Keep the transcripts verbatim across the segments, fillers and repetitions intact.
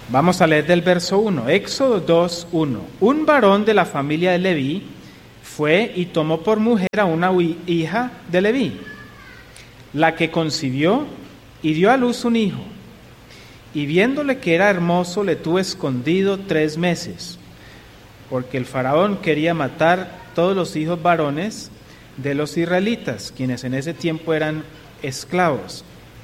Vamos a leer del verso uno, Éxodo dos, uno. Un varón de la familia de Leví fue y tomó por mujer a una hija de Leví, la que concibió y dio a luz un hijo. Y viéndole que era hermoso, le tuvo escondido tres meses, porque el faraón quería matar todos los hijos varones de los israelitas, quienes en ese tiempo eran esclavos.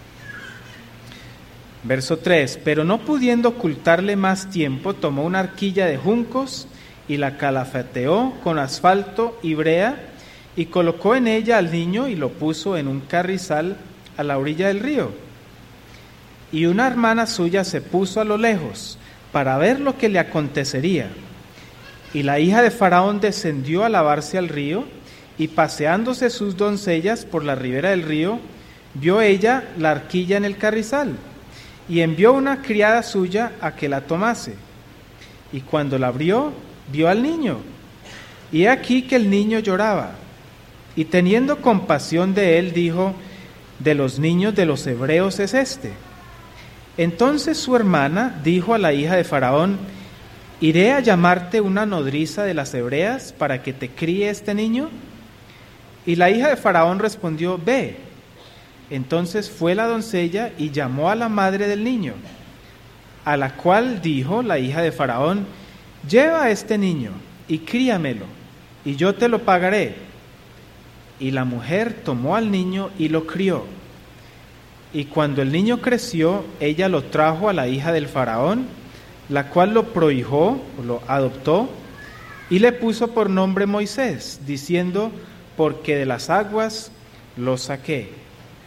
Verso tres, pero no pudiendo ocultarle más tiempo, tomó una arquilla de juncos y la calafateó con asfalto y brea, y colocó en ella al niño y lo puso en un carrizal a la orilla del río. Y una hermana suya se puso a lo lejos para ver lo que le acontecería. Y la hija de Faraón descendió a lavarse al río, y paseándose sus doncellas por la ribera del río, vio ella la arquilla en el carrizal, y envió una criada suya a que la tomase. Y cuando la abrió, vio al niño, y he aquí que el niño lloraba. Y teniendo compasión de él, dijo: de los niños de los hebreos es este. Entonces su hermana dijo a la hija de Faraón: ¿iré a llamarte una nodriza de las hebreas para que te críe este niño? Y la hija de Faraón respondió: ve. Entonces fue la doncella y llamó a la madre del niño, a la cual dijo la hija de Faraón: lleva a este niño y críamelo, y yo te lo pagaré. Y la mujer tomó al niño y lo crió. Y cuando el niño creció, ella lo trajo a la hija del Faraón, la cual lo prohijó, lo adoptó, y le puso por nombre Moisés, diciendo: porque de las aguas lo saqué.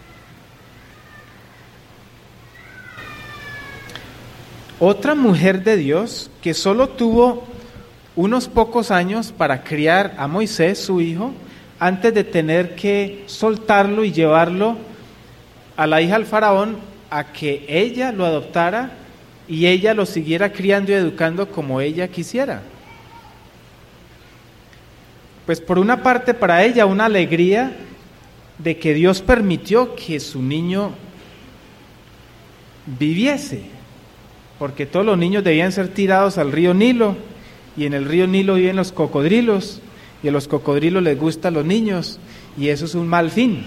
Otra mujer de Dios que solo tuvo unos pocos años para criar a Moisés, su hijo, antes de tener que soltarlo y llevarlo a la hija del Faraón a que ella lo adoptara y ella lo siguiera criando y educando como ella quisiera. Pues por una parte para ella una alegría de que Dios permitió que su niño viviese, porque todos los niños debían ser tirados al río Nilo, y en el río Nilo viven los cocodrilos, y a los cocodrilos les gustan los niños, y eso es un mal fin.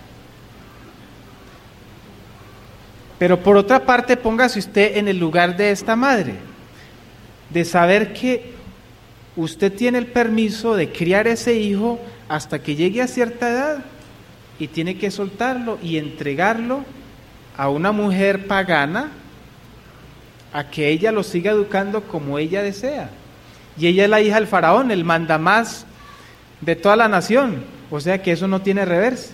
Pero por otra parte, póngase usted en el lugar de esta madre, de saber que usted tiene el permiso de criar ese hijo hasta que llegue a cierta edad, y tiene que soltarlo y entregarlo a una mujer pagana, a que ella lo siga educando como ella desea. Y ella es la hija del Faraón, el mandamás de toda la nación, o sea que eso no tiene reversa.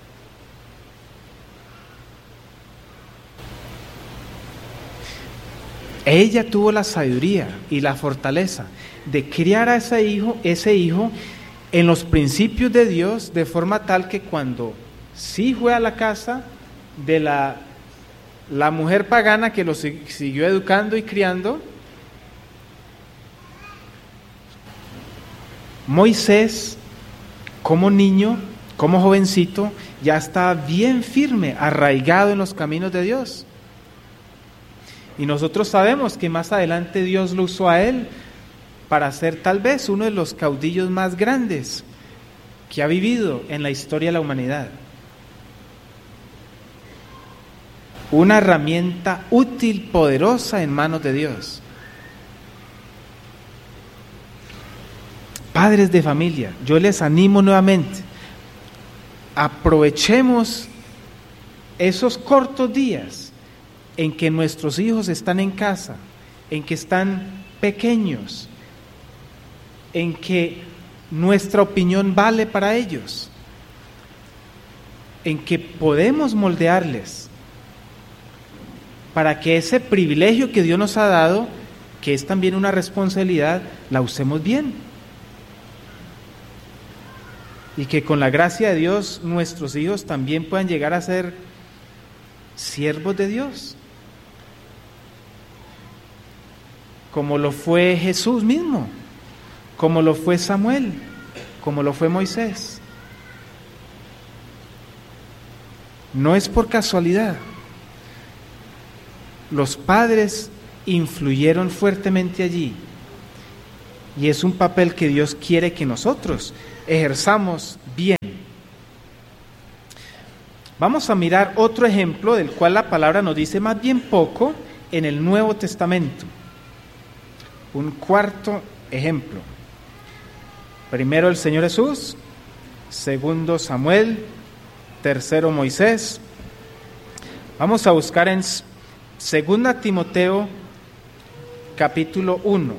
Ella tuvo la sabiduría y la fortaleza de criar a ese hijo, ese hijo en los principios de Dios, de forma tal que cuando sí fue a la casa de la, la mujer pagana que lo siguió educando y criando, Moisés, como niño, como jovencito, ya estaba bien firme, arraigado en los caminos de Dios. Y nosotros sabemos que más adelante Dios lo usó a él para ser tal vez uno de los caudillos más grandes que ha vivido en la historia de la humanidad. Una herramienta útil, poderosa en manos de Dios. Padres de familia, yo les animo nuevamente, aprovechemos esos cortos días en que nuestros hijos están en casa, en que están pequeños, en que nuestra opinión vale para ellos, en que podemos moldearles para que ese privilegio que Dios nos ha dado, que es también una responsabilidad, la usemos bien. Y que con la gracia de Dios nuestros hijos también puedan llegar a ser siervos de Dios, como lo fue Jesús mismo, como lo fue Samuel, como lo fue Moisés. No es por casualidad. Los padres influyeron fuertemente allí. Y es un papel que Dios quiere que nosotros ejerzamos bien. Vamos a mirar otro ejemplo del cual la palabra nos dice más bien poco en el Nuevo Testamento. Un cuarto ejemplo. Primero el Señor Jesús, segundo Samuel, tercero Moisés. Vamos a buscar en segunda Timoteo capítulo uno.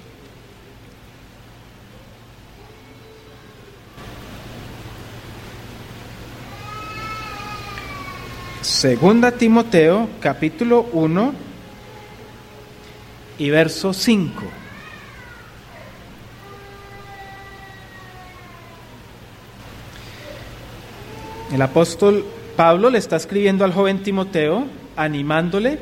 Segunda Timoteo capítulo uno y verso cinco. El apóstol Pablo le está escribiendo al joven Timoteo, animándole,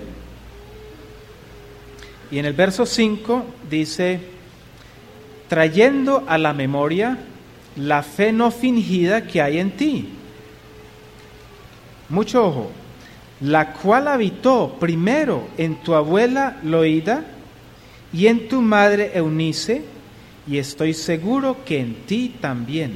y en el verso cinco dice: trayendo a la memoria la fe no fingida que hay en ti. Mucho ojo, la cual habitó primero en tu abuela Loida y en tu madre Eunice, y estoy seguro que en ti también.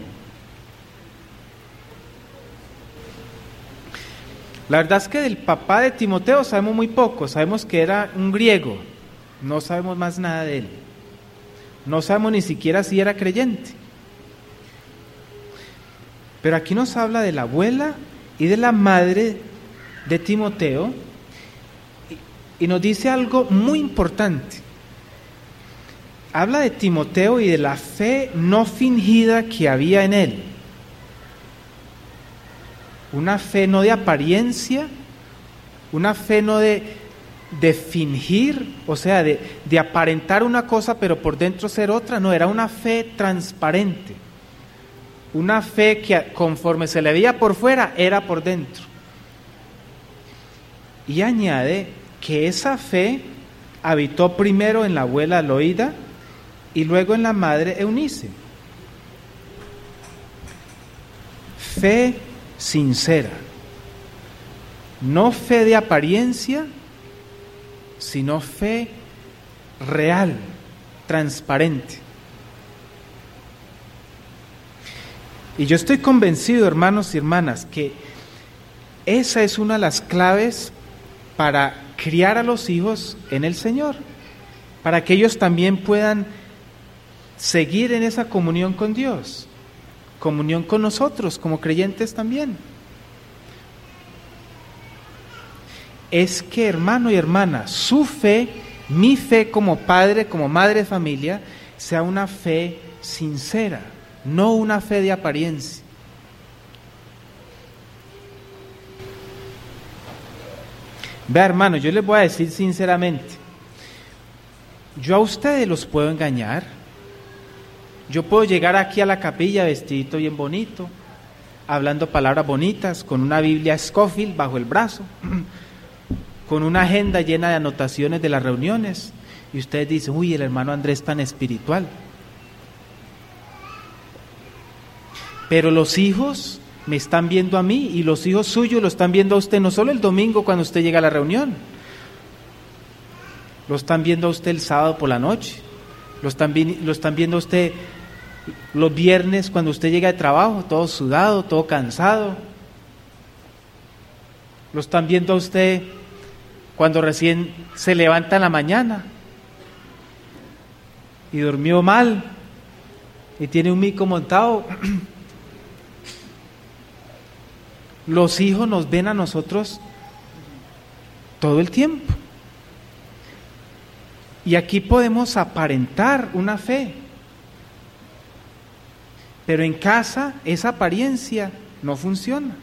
La verdad es que del papá de Timoteo sabemos muy poco. Sabemos que era un griego, no sabemos más nada de él, no sabemos ni siquiera si era creyente. Pero aquí nos habla de la abuela y de la madre de Timoteo, y nos dice algo muy importante. Habla de Timoteo y de la fe no fingida que había en él. Una fe no de apariencia, una fe no de, de fingir, o sea, de, de aparentar una cosa pero por dentro ser otra. No, era una fe transparente. Una fe que conforme se le veía por fuera, era por dentro. Y añade que esa fe habitó primero en la abuela Loida y luego en la madre Eunice. Fe sincera. No fe de apariencia, sino fe real, transparente. Y yo estoy convencido, hermanos y hermanas, que esa es una de las claves para criar a los hijos en el Señor, para que ellos también puedan seguir en esa comunión con Dios, comunión con nosotros como creyentes también. Es que, hermano y hermana, su fe, mi fe como padre, como madre de familia, sea una fe sincera, no una fe de apariencia. Vea, hermano, yo les voy a decir sinceramente, yo a ustedes los puedo engañar. Yo puedo llegar aquí a la capilla vestidito bien bonito, hablando palabras bonitas, con una Biblia Scofield bajo el brazo, con una agenda llena de anotaciones de las reuniones, y ustedes dicen: uy, el hermano Andrés tan espiritual. Pero los hijos me están viendo a mí, y los hijos suyos lo están viendo a usted, no solo el domingo cuando usted llega a la reunión, lo están viendo a usted el sábado por la noche, lo están, lo están viendo a usted los viernes cuando usted llega de trabajo, todo sudado, todo cansado. Lo están viendo a usted cuando recién se levanta en la mañana y durmió mal y tiene un mico montado. Los hijos nos ven a nosotros todo el tiempo. Y aquí podemos aparentar una fe, pero en casa esa apariencia no funciona.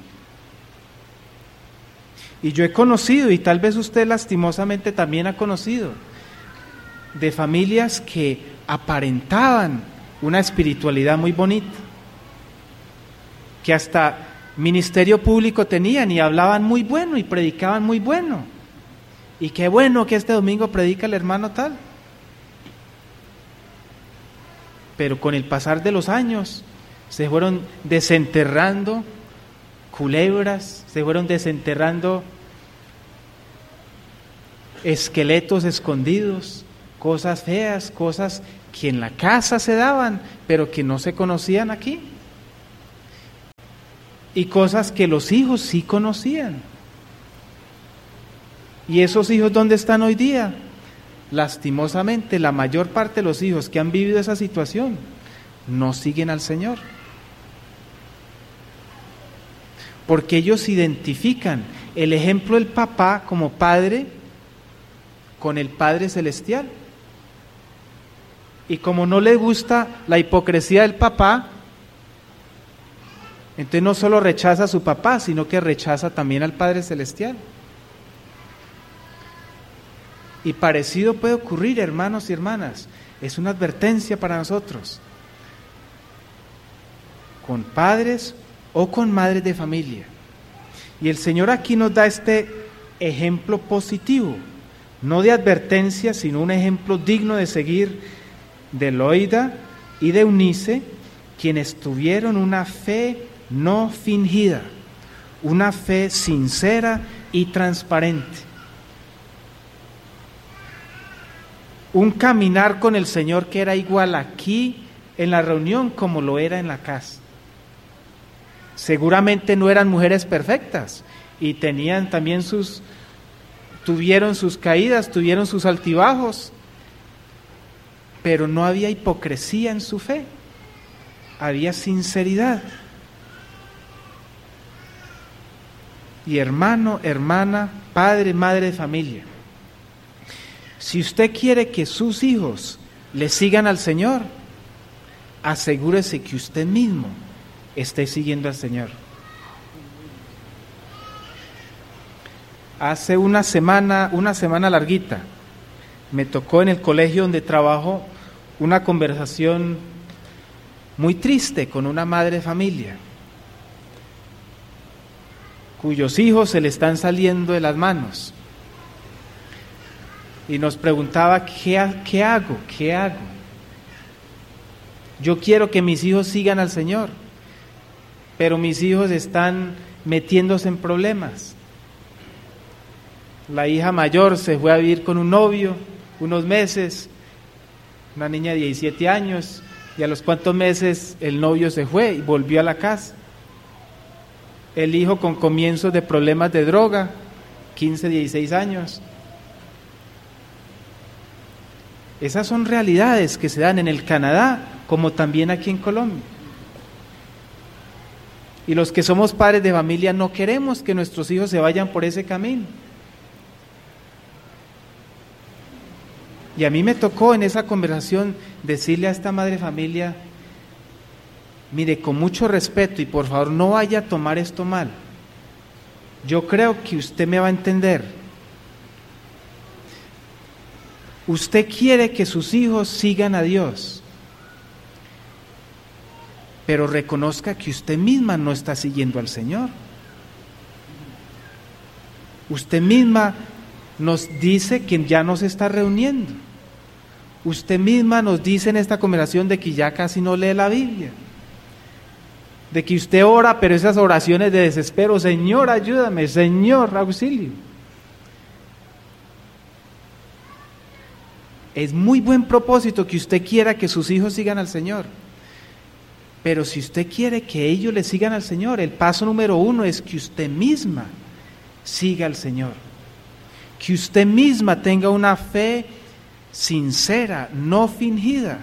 Y yo he conocido, y tal vez usted lastimosamente también ha conocido, de familias que aparentaban una espiritualidad muy bonita, que hasta ministerio público tenían y hablaban muy bueno y predicaban muy bueno. Y qué bueno que este domingo predica el hermano tal. Pero con el pasar de los años se fueron desenterrando culebras, se fueron desenterrando esqueletos escondidos, cosas feas, cosas que en la casa se daban, pero que no se conocían aquí. Y cosas que los hijos sí conocían. ¿Y esos hijos dónde están hoy día? Lastimosamente, la mayor parte de los hijos que han vivido esa situación no siguen al Señor. Porque ellos identifican el ejemplo del papá como padre con el Padre Celestial. Y como no les gusta la hipocresía del papá, entonces no solo rechaza a su papá, sino que rechaza también al Padre Celestial. Y parecido puede ocurrir, hermanos y hermanas. Es una advertencia para nosotros. Con padres o con madres de familia. Y el Señor aquí nos da este ejemplo positivo, no de advertencia, sino un ejemplo digno de seguir de Loida y de Eunice, quienes tuvieron una fe no fingida, una fe sincera y transparente. Un caminar con el Señor que era igual aquí en la reunión como lo era en la casa. Seguramente no eran mujeres perfectas y tenían también sus, tuvieron sus caídas, tuvieron sus altibajos, pero no había hipocresía en su fe, había sinceridad. Y hermano, hermana, padre, madre de familia, si usted quiere que sus hijos le sigan al Señor, asegúrese que usted mismo esté siguiendo al Señor. Hace una semana, una semana larguita, me tocó en el colegio donde trabajo una conversación muy triste con una madre de familia, cuyos hijos se le están saliendo de las manos. Y nos preguntaba, ¿qué, qué hago? ¿Qué hago? Yo quiero que mis hijos sigan al Señor, pero mis hijos están metiéndose en problemas. La hija mayor se fue a vivir con un novio unos meses, una niña de diecisiete años, y a los cuantos meses el novio se fue y volvió a la casa. El hijo con comienzos de problemas de droga, quince, dieciséis años. Esas son realidades que se dan en el Canadá, como también aquí en Colombia. Y los que somos padres de familia no queremos que nuestros hijos se vayan por ese camino. Y a mí me tocó en esa conversación decirle a esta madre de familia, mire, con mucho respeto y por favor no vaya a tomar esto mal. Yo creo que usted me va a entender. Usted quiere que sus hijos sigan a Dios, pero reconozca que usted misma no está siguiendo al Señor. Usted misma nos dice que ya no se está reuniendo. Usted misma nos dice en esta conversación de que ya casi no lee la Biblia. De que usted ora, pero esas oraciones de desespero, Señor, ayúdame, Señor, auxilio. Es muy buen propósito que usted quiera que sus hijos sigan al Señor. Pero si usted quiere que ellos le sigan al Señor, el paso número uno es que usted misma siga al Señor. Que usted misma tenga una fe sincera, no fingida.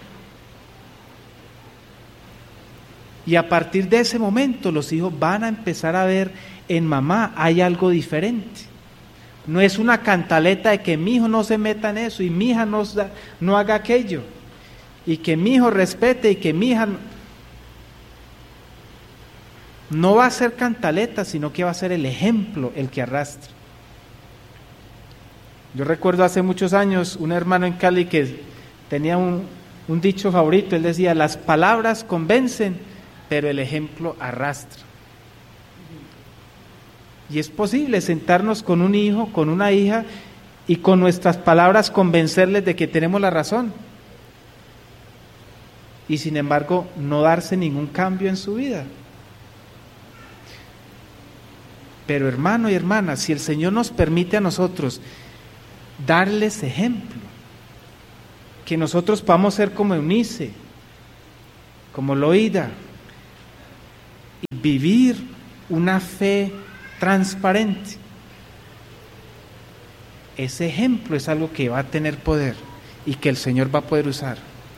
Y a partir de ese momento los hijos van a empezar a ver en mamá hay algo diferente. No es una cantaleta de que mi hijo no se meta en eso y mi hija no, no haga aquello. Y que mi hijo respete y que mi hija no, no va a ser cantaleta, sino que va a ser el ejemplo el que arrastra. Yo recuerdo hace muchos años un hermano en Cali que tenía un, un dicho favorito. Él decía, las palabras convencen, pero el ejemplo arrastra. Y es posible sentarnos con un hijo, con una hija, y con nuestras palabras convencerles de que tenemos la razón. Y sin embargo, no darse ningún cambio en su vida. Pero hermano y hermana, si el Señor nos permite a nosotros darles ejemplo, que nosotros podamos ser como Eunice, como Loida, y vivir una fe transparente. Ese ejemplo es algo que va a tener poder y que el Señor va a poder usar.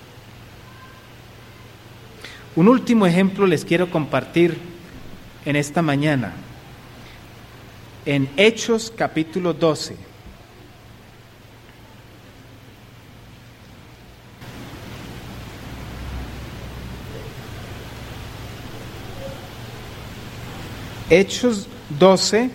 Un último ejemplo les quiero compartir en esta mañana, en Hechos capítulo doce. Hechos doce,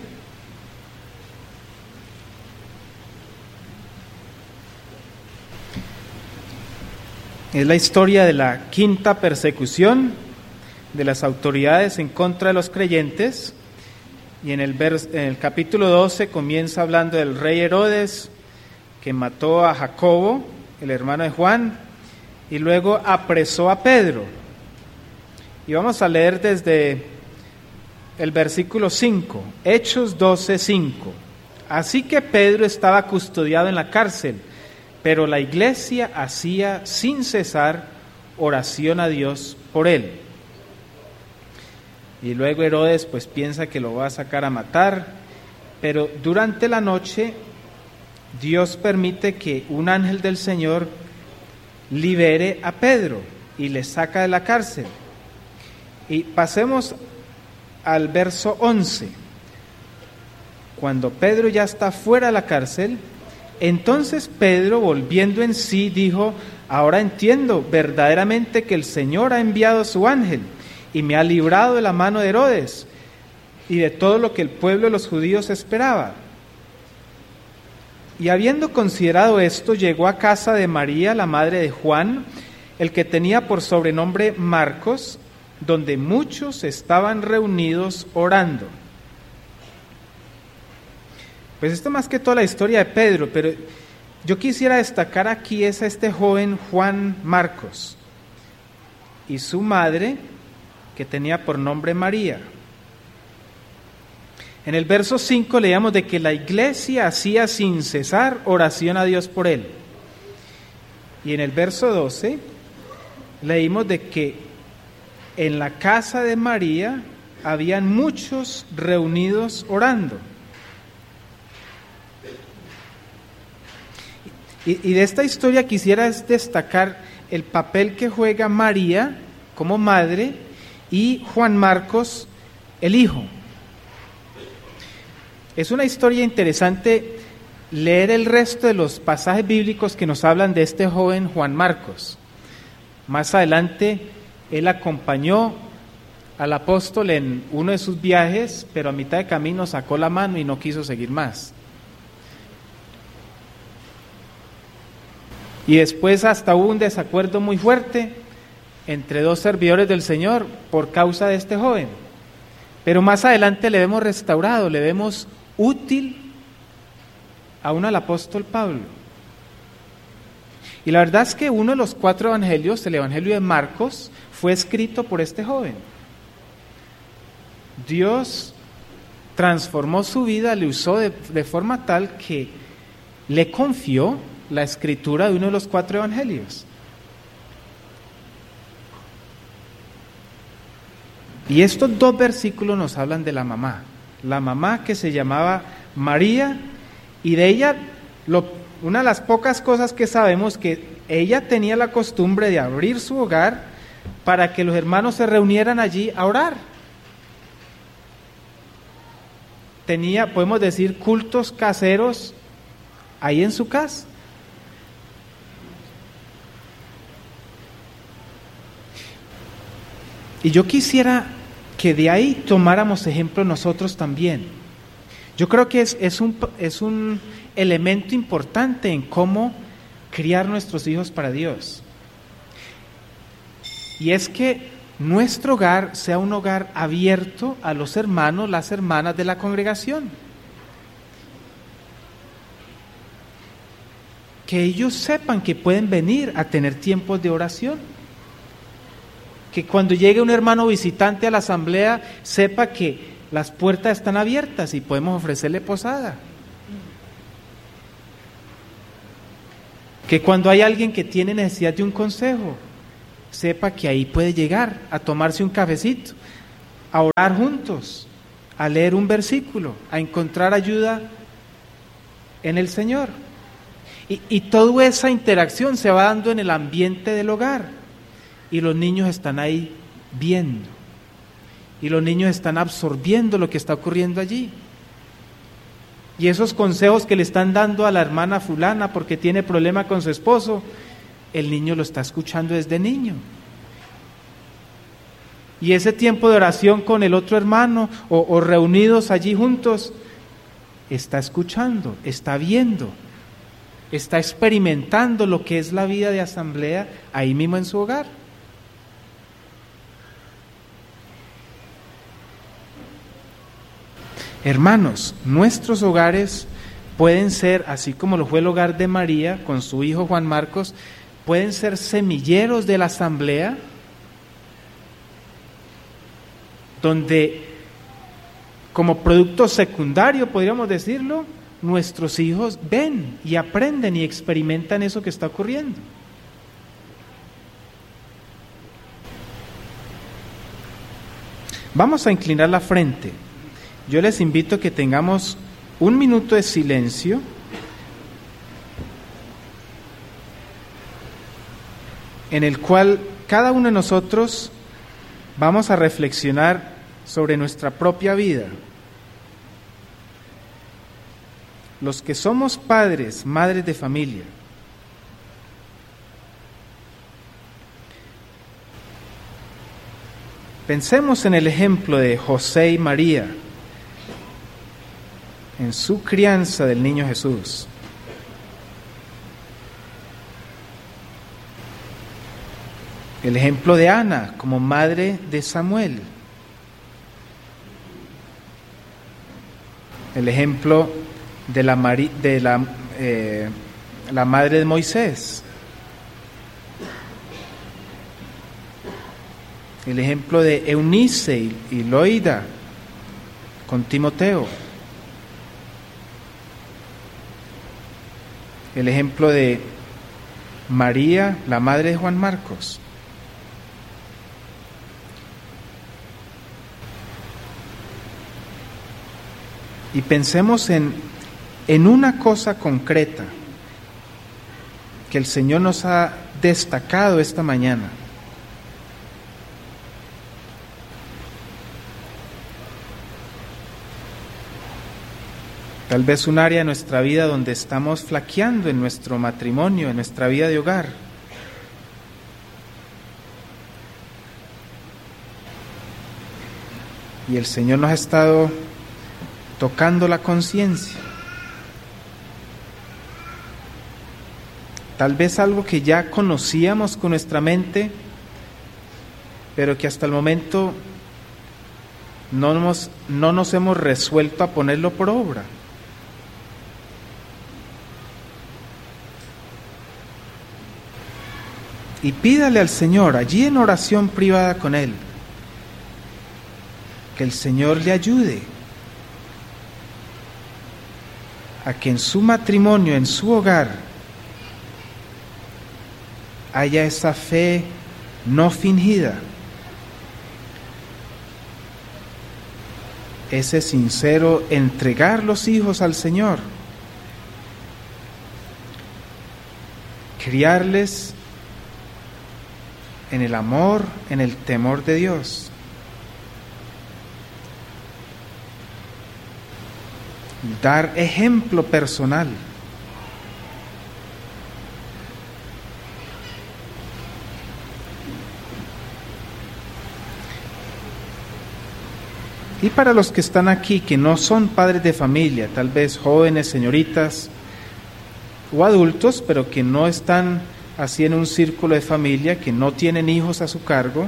es la historia de la quinta persecución de las autoridades en contra de los creyentes, y en el, vers, en el capítulo doce comienza hablando del rey Herodes, que mató a Jacobo, el hermano de Juan, y luego apresó a Pedro. Y vamos a leer desde el versículo cinco, Hechos doce, cinco. Así que Pedro estaba custodiado en la cárcel, pero la iglesia hacía sin cesar oración a Dios por él. Y luego Herodes pues piensa que lo va a sacar a matar, pero durante la noche Dios permite que un ángel del Señor libere a Pedro y le saca de la cárcel. Y pasemos al verso once. Cuando Pedro ya está fuera de la cárcel, entonces Pedro, volviendo en sí, dijo: ahora entiendo verdaderamente que el Señor ha enviado a su ángel y me ha librado de la mano de Herodes y de todo lo que el pueblo de los judíos esperaba. Y habiendo considerado esto, llegó a casa de María, la madre de Juan, el que tenía por sobrenombre Marcos, donde muchos estaban reunidos orando. Pues esto más que toda la historia de Pedro, pero yo quisiera destacar aquí es a este joven Juan Marcos y su madre, que tenía por nombre María. En el verso cinco leíamos de que la iglesia hacía sin cesar oración a Dios por él. Y en el verso doce leímos de que en la casa de María habían muchos reunidos orando. Y, y de esta historia quisiera destacar el papel que juega María como madre y Juan Marcos, el hijo. Es una historia interesante leer el resto de los pasajes bíblicos que nos hablan de este joven Juan Marcos. Más adelante, él acompañó al apóstol en uno de sus viajes, pero a mitad de camino sacó la mano y no quiso seguir más. Y después hasta hubo un desacuerdo muy fuerte entre dos servidores del Señor por causa de este joven. Pero más adelante le vemos restaurado, le vemos útil aún al apóstol Pablo. Y la verdad es que uno de los cuatro evangelios, el evangelio de Marcos, fue escrito por este joven. Dios transformó su vida, le usó de, de forma tal que le confió la escritura de uno de los cuatro evangelios. Y estos dos versículos nos hablan de la mamá, la mamá que se llamaba María, y de ella, lo, una de las pocas cosas que sabemos, que ella tenía la costumbre de abrir su hogar para que los hermanos se reunieran allí a orar. Tenía, podemos decir, cultos caseros ahí en su casa. Y yo quisiera que de ahí tomáramos ejemplo nosotros también. Yo creo que es, es, un, es un elemento importante en cómo criar nuestros hijos para Dios. Y es que nuestro hogar sea un hogar abierto a los hermanos, las hermanas de la congregación. Que ellos sepan que pueden venir a tener tiempos de oración. Que cuando llegue un hermano visitante a la asamblea, sepa que las puertas están abiertas y podemos ofrecerle posada. Que cuando hay alguien que tiene necesidad de un consejo, sepa que ahí puede llegar a tomarse un cafecito, a orar juntos, a leer un versículo, a encontrar ayuda en el Señor. Y, y toda esa interacción se va dando en el ambiente del hogar. Y los niños están ahí viendo. Y los niños están absorbiendo lo que está ocurriendo allí. Y esos consejos que le están dando a la hermana fulana porque tiene problema con su esposo, el niño lo está escuchando desde niño. Y ese tiempo de oración con el otro hermano o, o reunidos allí juntos, está escuchando, está viendo, está experimentando lo que es la vida de asamblea ahí mismo en su hogar. Hermanos, nuestros hogares pueden ser, así como lo fue el hogar de María con su hijo Juan Marcos, pueden ser semilleros de la asamblea, donde como producto secundario, podríamos decirlo, nuestros hijos ven y aprenden y experimentan eso que está ocurriendo. Vamos a inclinar la frente. Yo les invito a que tengamos un minuto de silencio en el cual cada uno de nosotros vamos a reflexionar sobre nuestra propia vida. Los que somos padres, madres de familia, pensemos en el ejemplo de José y María en su crianza del niño Jesús. El ejemplo de Ana como madre de Samuel. El ejemplo de la, Mari, de la, eh, la madre de Moisés. El ejemplo de Eunice y, y Loida con Timoteo. El ejemplo de María, la madre de Juan Marcos. Y pensemos en, en una cosa concreta que el Señor nos ha destacado esta mañana. Tal vez un área de nuestra vida donde estamos flaqueando en nuestro matrimonio, en nuestra vida de hogar. Y el Señor nos ha estado tocando la conciencia. Tal vez algo que ya conocíamos con nuestra mente, pero que hasta el momento no nos, no nos hemos resuelto a ponerlo por obra. Y pídale al Señor, allí en oración privada con Él, que el Señor le ayude a que en su matrimonio, en su hogar, haya esa fe no fingida, ese sincero entregar los hijos al Señor, criarles en el amor, en el temor de Dios. Dar ejemplo personal. Y para los que están aquí, que no son padres de familia, tal vez jóvenes, señoritas o adultos, pero que no están así en un círculo de familia, que no tienen hijos a su cargo,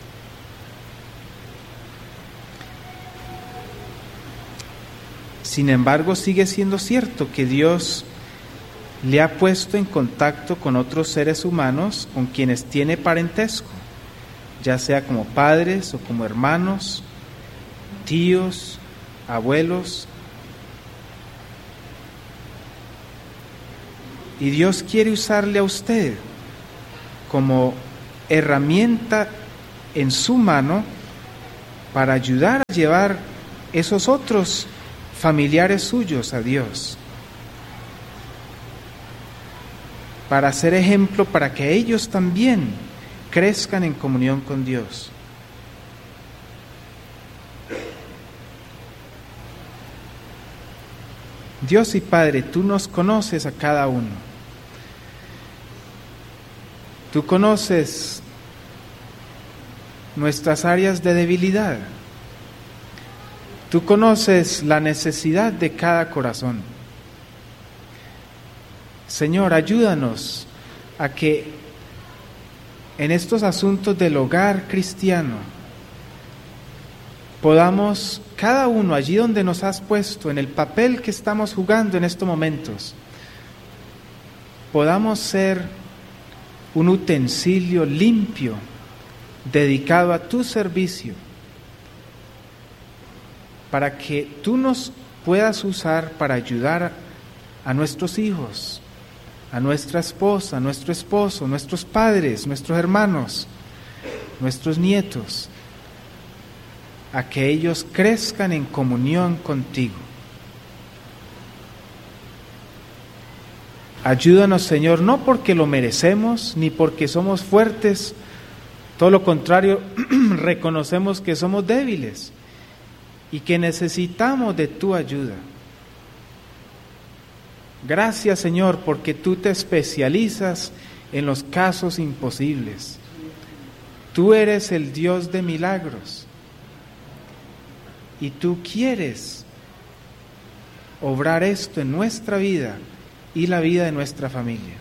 sin embargo sigue siendo cierto que Dios le ha puesto en contacto con otros seres humanos con quienes tiene parentesco, ya sea como padres o como hermanos, tíos, abuelos. Y Dios quiere usarle a usted como herramienta en su mano para ayudar a llevar esos otros familiares suyos a Dios, para ser ejemplo para que ellos también crezcan en comunión con Dios. Dios y Padre, tú nos conoces a cada uno. Tú conoces nuestras áreas de debilidad. Tú conoces la necesidad de cada corazón. Señor, ayúdanos a que en estos asuntos del hogar cristiano podamos, cada uno allí donde nos has puesto, en el papel que estamos jugando en estos momentos, podamos ser un utensilio limpio, dedicado a tu servicio, para que tú nos puedas usar para ayudar a nuestros hijos, a nuestra esposa, a nuestro esposo, nuestros padres, nuestros hermanos, nuestros nietos, a que ellos crezcan en comunión contigo. Ayúdanos, Señor, no porque lo merecemos, ni porque somos fuertes, todo lo contrario, reconocemos que somos débiles y que necesitamos de tu ayuda. Gracias, Señor, porque tú te especializas en los casos imposibles. Tú eres el Dios de milagros y tú quieres obrar esto en nuestra vida y la vida de nuestra familia.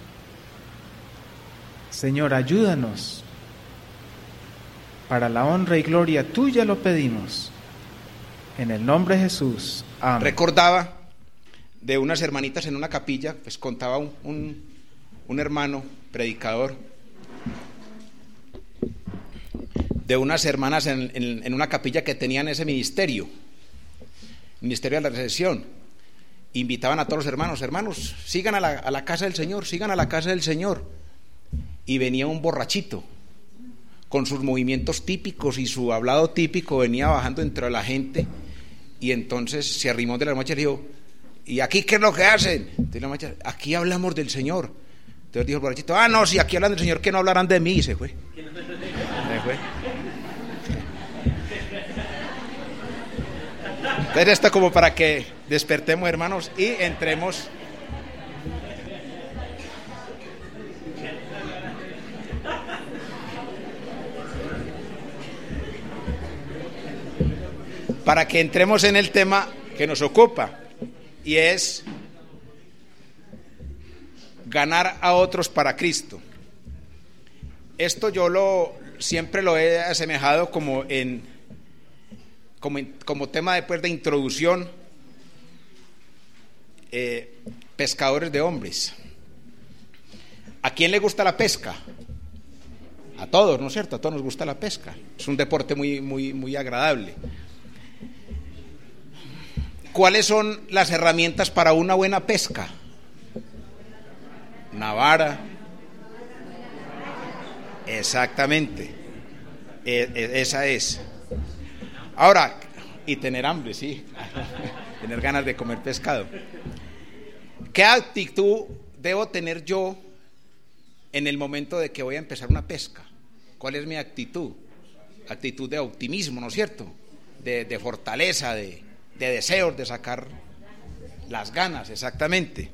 Señor, ayúdanos. Para la honra y gloria tuya lo pedimos. En el nombre de Jesús. Amén. Recordaba de unas hermanitas en una capilla, pues contaba un, un, un hermano predicador, de unas hermanas en, en, en una capilla que tenían ese ministerio, ministerio de la recesión. Invitaban a todos los hermanos, hermanos, sigan a la, a la casa del Señor, sigan a la casa del Señor. Y venía un borrachito, con sus movimientos típicos y su hablado típico, venía bajando entre la gente, y entonces se arrimó de la macha y dijo: ¿y aquí qué es lo que hacen? Entonces la macha: aquí hablamos del Señor. Entonces dijo el borrachito: ah, no, si aquí hablan del Señor, que no hablarán de mí. Y se fue. Se fue. Entonces esto como para que despertemos, hermanos, y entremos para que entremos en el tema que nos ocupa, y es ganar a otros para Cristo. Esto yo lo siempre lo he asemejado como en como, como tema después de introducción, eh, pescadores de hombres. ¿A quién le gusta la pesca? A todos, ¿no es cierto? A todos nos gusta la pesca. Es un deporte muy, muy, muy agradable. ¿Cuáles son las herramientas para una buena pesca? Una vara. Exactamente. E- e- esa es. Ahora, y tener hambre, sí. Tener ganas de comer pescado. ¿Qué actitud debo tener yo en el momento de que voy a empezar una pesca? ¿Cuál es mi actitud? Actitud de optimismo, ¿no es cierto? De, de fortaleza, de... de deseos de sacar las ganas, exactamente.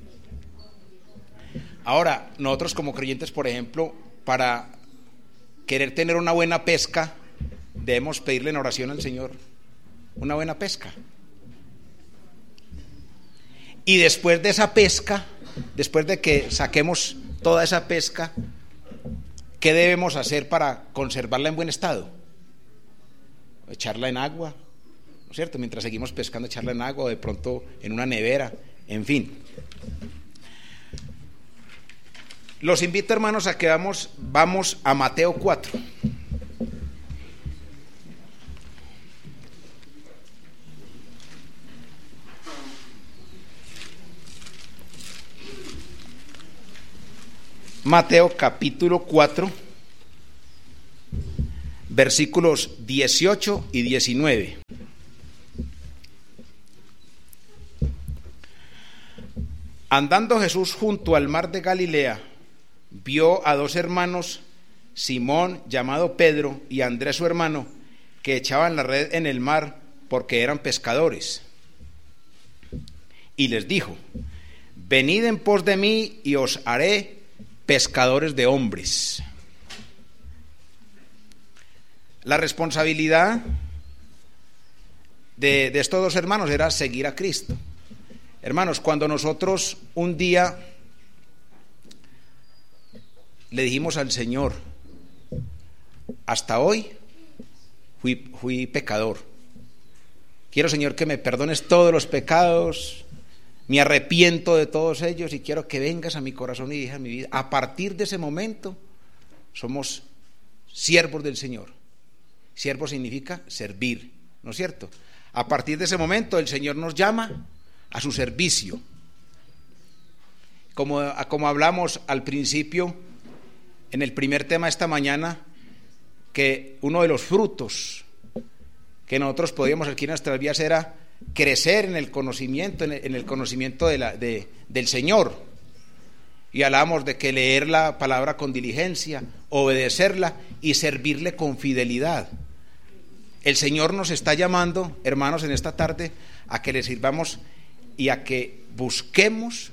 Ahora, nosotros como creyentes, por ejemplo, para querer tener una buena pesca, debemos pedirle en oración al Señor una buena pesca. Y después de esa pesca, después de que saquemos toda esa pesca, ¿qué debemos hacer para conservarla en buen estado? Echarla en agua, ¿cierto? Mientras seguimos pescando, echarla en agua, o de pronto en una nevera, en fin. Los invito, hermanos, a que vamos, vamos a Mateo cuatro. Mateo capítulo cuatro, versículos dieciocho y diecinueve. Andando Jesús junto al mar de Galilea, vio a dos hermanos, Simón, llamado Pedro, y Andrés su hermano, que echaban la red en el mar porque eran pescadores. Y les dijo: venid en pos de mí y os haré pescadores de hombres. La responsabilidad de, de estos dos hermanos era seguir a Cristo. Hermanos, cuando nosotros un día le dijimos al Señor: hasta hoy fui, fui pecador, quiero, Señor, que me perdones todos los pecados, me arrepiento de todos ellos y quiero que vengas a mi corazón y dirijas mi vida. A partir de ese momento somos siervos del Señor. Siervo significa servir, ¿no es cierto? A partir de ese momento el Señor nos llama a su servicio. Como, como hablamos al principio, en el primer tema esta mañana, que uno de los frutos que nosotros podíamos adquirir en nuestras vidas era crecer en el conocimiento, en el, en el conocimiento de la, de, del Señor. Y hablamos de que leer la palabra con diligencia, obedecerla y servirle con fidelidad. El Señor nos está llamando, hermanos, en esta tarde a que le sirvamos y a que busquemos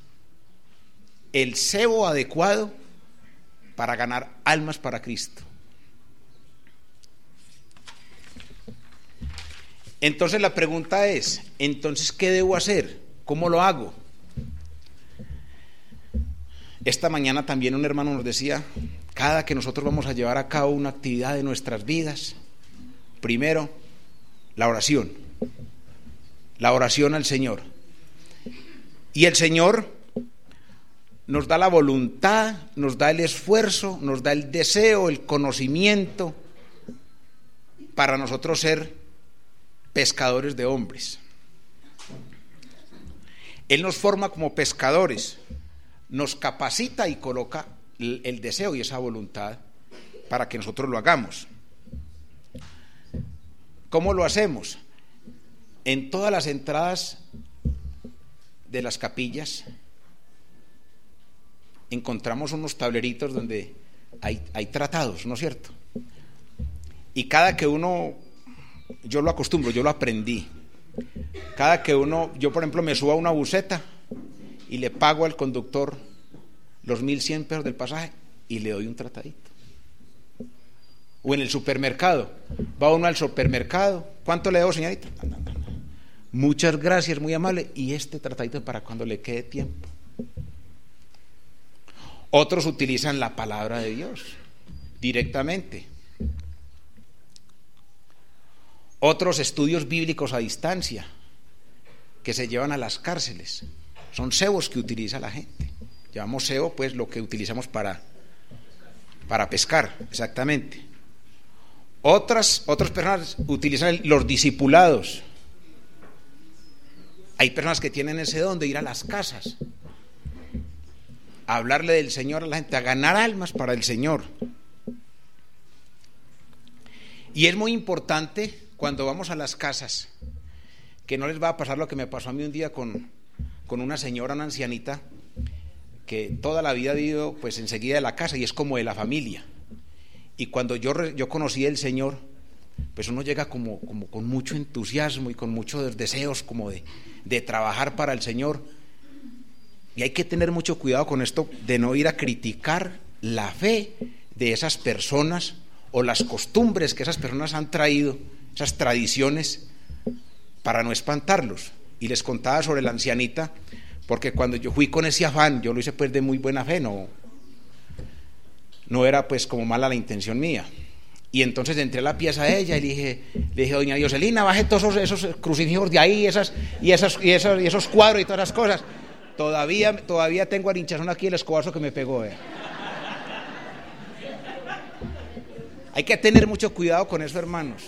el cebo adecuado para ganar almas para Cristo. Entonces la pregunta es, entonces, ¿qué debo hacer? ¿Cómo lo hago? Esta mañana también un hermano nos decía, cada que nosotros vamos a llevar a cabo una actividad de nuestras vidas, primero, la oración, la oración al Señor. Y el Señor nos da la voluntad, nos da el esfuerzo, nos da el deseo, el conocimiento para nosotros ser pescadores de hombres. Él nos forma como pescadores, nos capacita y coloca el, el deseo y esa voluntad para que nosotros lo hagamos. ¿Cómo lo hacemos? En todas las entradas de las capillas encontramos unos tableritos donde hay, hay tratados, ¿no es cierto? Y cada que uno, yo lo acostumbro, yo lo aprendí, cada que uno, yo por ejemplo me subo a una buseta y le pago al conductor los mil cien pesos del pasaje y le doy un tratadito. O en el supermercado, va uno al supermercado, ¿cuánto le debo, señorita? No, no, no. Muchas gracias, muy amable, y este tratadito para cuando le quede tiempo. Otros utilizan la palabra de Dios directamente. Otros estudios bíblicos a distancia que se llevan a las cárceles. Son cebos que utiliza la gente. Llamamos cebo, pues, lo que utilizamos para, para pescar, exactamente. Otras, otras personas utilizan los discipulados. Hay personas que tienen ese don de ir a las casas, a hablarle del Señor a la gente, a ganar almas para el Señor. Y es muy importante cuando vamos a las casas, que no les va a pasar lo que me pasó a mí un día con, con una señora, una ancianita, que toda la vida ha vivido pues enseguida de la casa y es como de la familia. Y cuando yo, yo conocí al Señor, pues uno llega como, como con mucho entusiasmo y con muchos deseos como de, de trabajar para el Señor. Y hay que tener mucho cuidado con esto de no ir a criticar la fe de esas personas o las costumbres que esas personas han traído, esas tradiciones, para no espantarlos. Y les contaba sobre la ancianita, porque cuando yo fui con ese afán, yo lo hice pues de muy buena fe, no, no era pues como mala la intención mía. Y entonces entré a la pieza de ella y le dije, le dije, doña Dioselina, baje todos esos, esos crucifijos de ahí, esas, y, esas, y, esos, y esos cuadros y todas esas cosas. Todavía, todavía tengo al hinchazón aquí el escobazo que me pegó. Eh. Hay que tener mucho cuidado con eso, hermanos.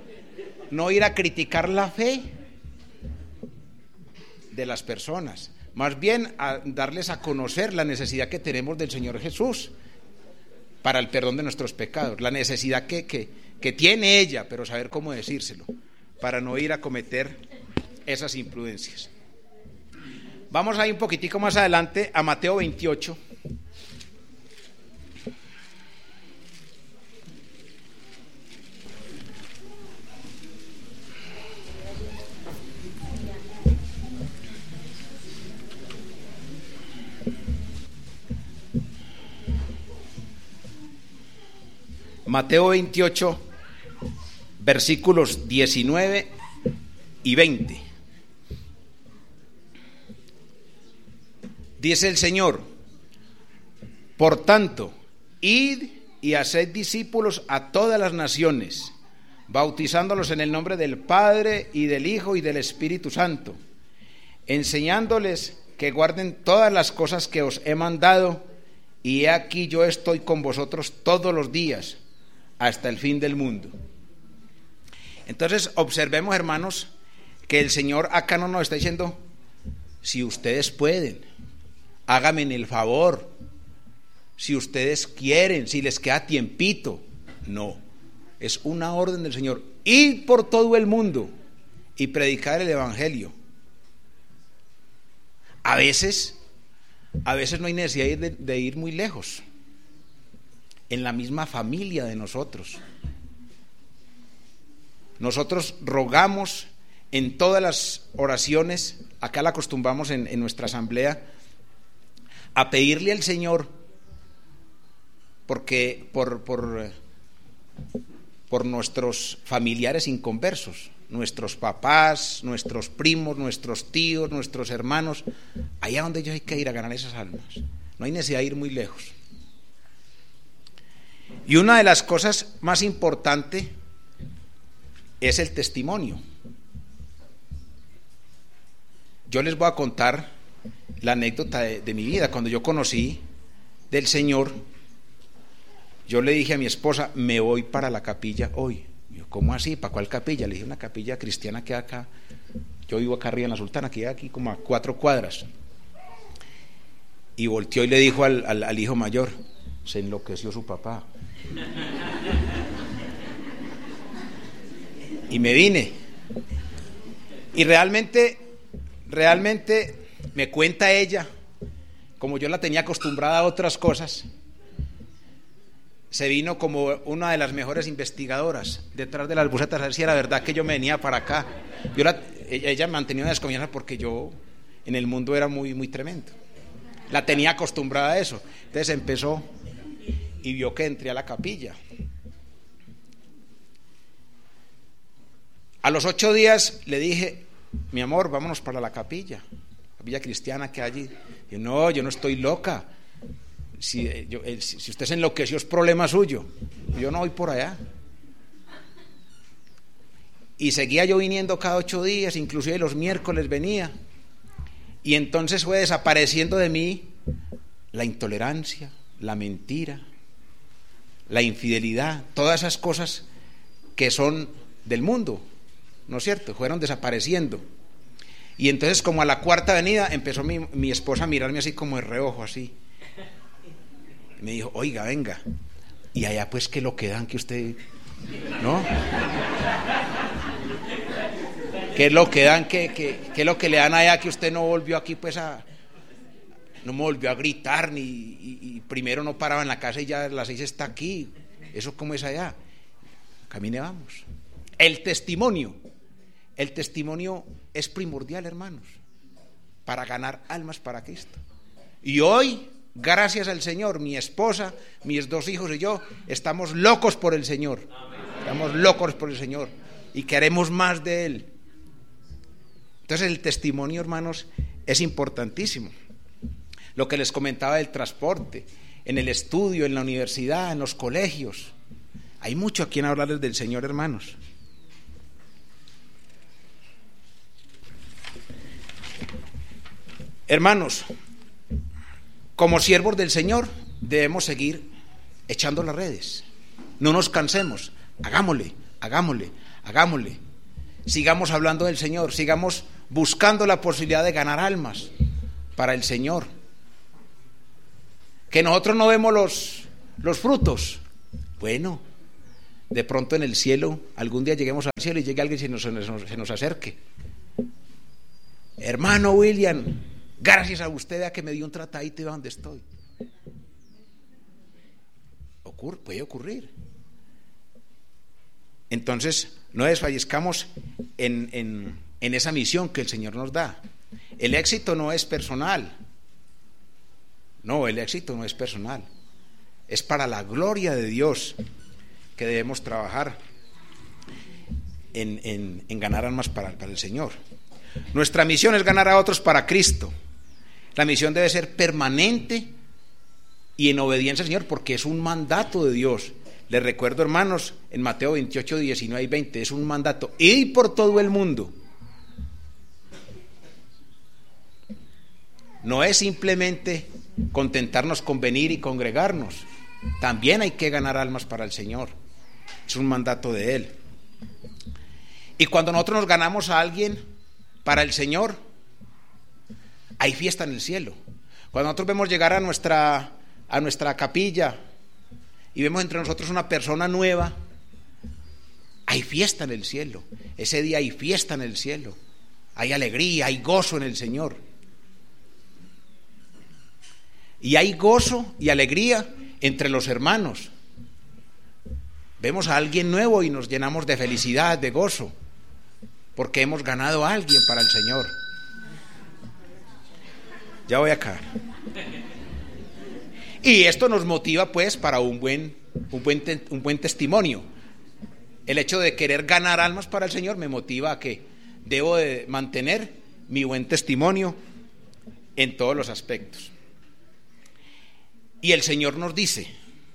No ir a criticar la fe de las personas, más bien a darles a conocer la necesidad que tenemos del Señor Jesús para el perdón de nuestros pecados, la necesidad que, que, que tiene ella, pero saber cómo decírselo, para no ir a cometer esas imprudencias. Vamos ahí un poquitico más adelante a Mateo veintiocho. Mateo veintiocho, versículos diecinueve y veinte. Dice el Señor: por tanto, id y haced discípulos a todas las naciones, bautizándolos en el nombre del Padre y del Hijo y del Espíritu Santo, enseñándoles que guarden todas las cosas que os he mandado, y he aquí yo estoy con vosotros todos los días, hasta el fin del mundo. Entonces observemos, hermanos, que el Señor acá no nos está diciendo: si ustedes pueden, háganme el favor, si ustedes quieren, si les queda tiempito. No, es una orden del Señor: id por todo el mundo y predicar el evangelio. A veces, a veces no hay necesidad de, de ir muy lejos. En la misma familia de nosotros. Nosotros rogamos en todas las oraciones, acá la acostumbramos en, en nuestra asamblea, a pedirle al Señor, porque por, por, por nuestros familiares inconversos, nuestros papás, nuestros primos, nuestros tíos, nuestros hermanos, allá donde ellos hay que ir a ganar esas almas. No hay necesidad de ir muy lejos. Y una de las cosas más importantes es el testimonio. Yo les voy a contar la anécdota de, de mi vida. Cuando yo conocí del Señor, yo le dije a mi esposa: me voy para la capilla hoy. Yo, ¿cómo así? ¿Para cuál capilla? Le dije: una capilla cristiana que hay acá. Yo vivo acá arriba en la Sultana, que hay aquí como a cuatro cuadras. Y volteó y le dijo al, al, al hijo mayor: se enloqueció su papá. Y me vine. Y realmente, realmente me cuenta ella, como yo la tenía acostumbrada a otras cosas, se vino como una de las mejores investigadoras detrás de las bucetas a ver si era verdad que yo me venía para acá. Yo la, ella mantenía una desconfianza porque yo en el mundo era muy, muy tremendo. La tenía acostumbrada a eso. Entonces empezó y vio que entré a la capilla. A los ocho días le dije: mi amor, vámonos para la capilla, capilla cristiana que hay allí. Y yo: no, yo no estoy loca. Si, yo, si, si usted se enloqueció es problema suyo. Yo no voy por allá. Y seguía yo viniendo cada ocho días, inclusive los miércoles venía. Y entonces fue desapareciendo de mí la intolerancia, la mentira, la infidelidad, todas esas cosas que son del mundo, ¿no es cierto? Fueron desapareciendo. Y entonces, como a la cuarta venida, empezó mi, mi esposa a mirarme así como de reojo, así. Me dijo: oiga, venga, y allá pues que lo que dan que usted, ¿no? ¿Qué es lo que dan, que, que, que es lo que le dan allá que usted no volvió aquí pues a, no me volvió a gritar, ni y, y primero no paraba en la casa y ya a las seis está aquí? ¿Eso cómo es allá? Camine, vamos. El testimonio, el testimonio es primordial, hermanos, para ganar almas para Cristo. Y hoy, gracias al Señor, mi esposa, mis dos hijos y yo estamos locos por el Señor. Estamos locos por el Señor y queremos más de Él. Entonces el testimonio, hermanos, es importantísimo. Lo que les comentaba del transporte, en el estudio, en la universidad, en los colegios. Hay mucho a quien hablarles del Señor, hermanos. Hermanos, como siervos del Señor debemos seguir echando las redes. No nos cansemos. Hagámosle, hagámosle, hagámosle. Sigamos hablando del Señor, sigamos buscando la posibilidad de ganar almas para el Señor. Que nosotros no vemos los, los frutos. Bueno, de pronto en el cielo, algún día lleguemos al cielo y llegue alguien y se nos, se nos, se nos acerque. Hermano William, gracias a usted a que me dio un tratadito y a donde estoy. Ocurre, puede ocurrir. Entonces, no desfallezcamos en, en, en esa misión que el Señor nos da. El éxito no es personal. No, el éxito no es personal. Es para la gloria de Dios que debemos trabajar en, en, en ganar almas para, para el Señor. Nuestra misión es ganar a otros para Cristo. La misión debe ser permanente y en obediencia al Señor, porque es un mandato de Dios. Les recuerdo, hermanos, en Mateo veintiocho, diecinueve y veinte, es un mandato: id por todo el mundo. No es simplemente contentarnos con venir y congregarnos, también hay que ganar almas para el Señor. Es un mandato de Él. Y cuando nosotros nos ganamos a alguien para el Señor, hay fiesta en el cielo. Cuando nosotros vemos llegar a nuestra, a nuestra capilla y vemos entre nosotros una persona nueva, hay fiesta en el cielo. Ese día hay fiesta en el cielo, hay alegría, hay gozo en el Señor. Y hay gozo y alegría entre los hermanos. Vemos a alguien nuevo y nos llenamos de felicidad, de gozo, porque hemos ganado a alguien para el Señor. Ya voy acá. Y esto nos motiva pues para un buen, un buen, te, un buen testimonio. El hecho de querer ganar almas para el Señor me motiva a que debo de mantener mi buen testimonio en todos los aspectos. Y el Señor nos dice,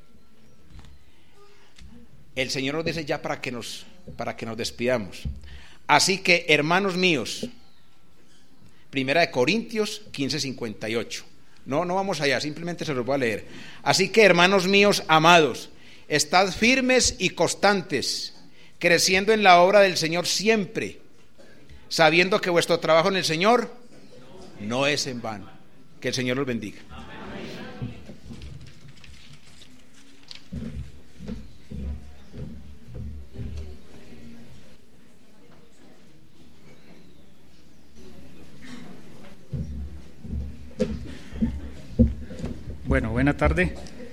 el Señor nos dice ya para que nos, para que nos despidamos. Así que, hermanos míos, Primera de Corintios quince, cincuenta y ocho. No, no vamos allá, simplemente se los voy a leer. Así que, hermanos míos amados, estad firmes y constantes, creciendo en la obra del Señor siempre, sabiendo que vuestro trabajo en el Señor no es en vano. Que el Señor los bendiga. Bueno, buena tarde.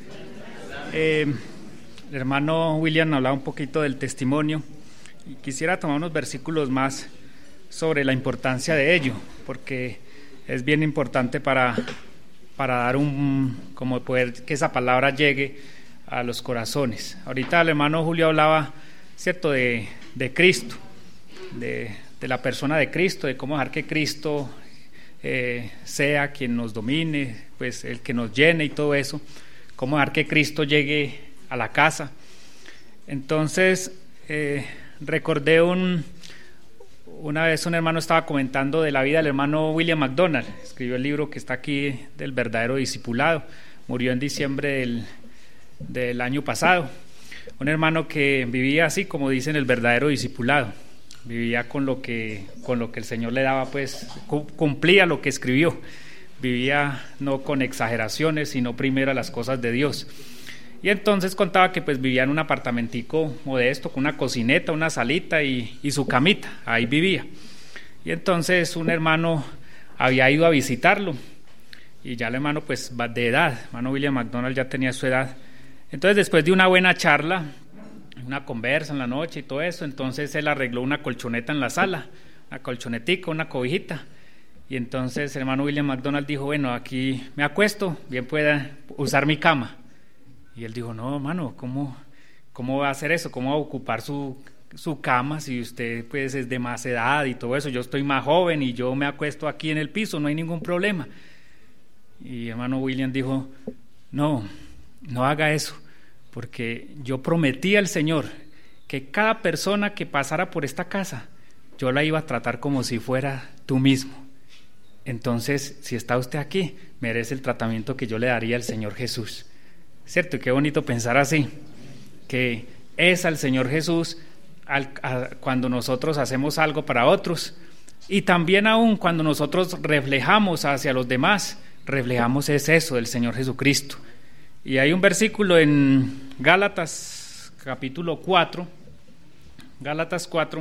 Eh, el hermano William hablaba un poquito del testimonio y quisiera tomar unos versículos más sobre la importancia de ello, porque es bien importante para, para dar un, como poder que esa palabra llegue a los corazones. Ahorita el hermano Julio hablaba, cierto, de, de Cristo, de, de la persona de Cristo, de cómo dejar que Cristo Eh, sea quien nos domine, pues el que nos llene y todo eso, cómo dejar que Cristo llegue a la casa. Entonces eh, recordé un una vez un hermano estaba comentando de la vida del hermano William MacDonald, escribió el libro que está aquí del verdadero discipulado, murió en diciembre del, del año pasado, un hermano que vivía así como dicen el verdadero discipulado, vivía con lo que con lo que el Señor le daba, pues cumplía lo que escribió, vivía no con exageraciones, sino primero las cosas de Dios. Y entonces contaba que pues vivía en un apartamentico modesto, con una cocineta, una salita y, y su camita, ahí vivía. Y entonces un hermano había ido a visitarlo, y ya el hermano pues de edad, hermano William MacDonald ya tenía su edad. Entonces después de una buena charla, una conversa en la noche y todo eso, entonces él arregló una colchoneta en la sala, una colchonetica, una cobijita, y entonces el hermano William MacDonald dijo, bueno, aquí me acuesto, bien pueda usar mi cama. Y él dijo, no, hermano, ¿cómo, cómo va a hacer eso? ¿Cómo va a ocupar su, su cama si usted pues es de más edad y todo eso? Yo estoy más joven y yo me acuesto aquí en el piso, no hay ningún problema. Y hermano William dijo, no, no haga eso, porque yo prometí al Señor que cada persona que pasara por esta casa, yo la iba a tratar como si fuera tú mismo. Entonces, si está usted aquí, merece el tratamiento que yo le daría al Señor Jesús. ¿Cierto? Y qué bonito pensar así, que es al Señor Jesús, al, a, cuando nosotros hacemos algo para otros, Y también aún cuando nosotros reflejamos hacia los demás, reflejamos es eso del Señor Jesucristo. Y hay un versículo en Gálatas capítulo cuatro, Gálatas cuatro,